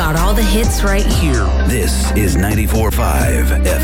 got all the hits right here. This is 94.5 FM.